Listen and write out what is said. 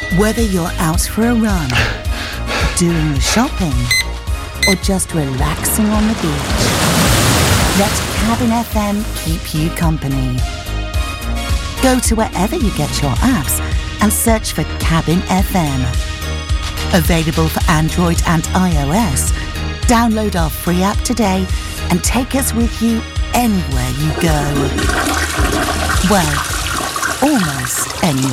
Whether you're out for a run, doing the shopping, or just relaxing on the beach, let Cabin FM keep you company. Go to wherever you get your apps and search for Cabin FM. Available for Android and iOS, download our free app today and take us with you anywhere you go. Well, almost anywhere.